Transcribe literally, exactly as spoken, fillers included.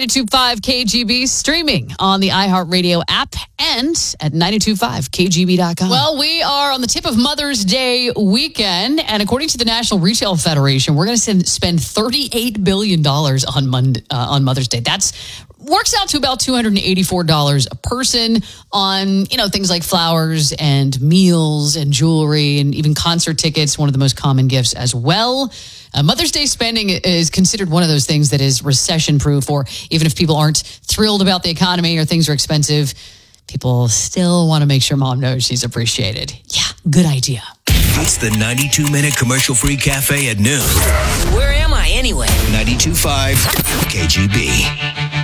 ninety-two point five K G B, streaming on the iHeartRadio app and at nine two five K G B dot com. Well, we are on the tip of Mother's Day weekend, and according to the National Retail Federation, we're going to spend thirty-eight billion dollars on, Monday, uh, on Mother's Day. That's works out to about two hundred eighty-four dollars a person on, you know, things like flowers and meals and jewelry and even concert tickets, one of the most common gifts as well. Uh, Mother's Day spending is considered one of those things that is recession-proof, or even if people aren't thrilled about the economy or things are expensive, people still want to make sure mom knows she's appreciated. Yeah, good idea. It's the ninety-two minute commercial-free cafe at noon. Where am I anyway? ninety-two point five K G B.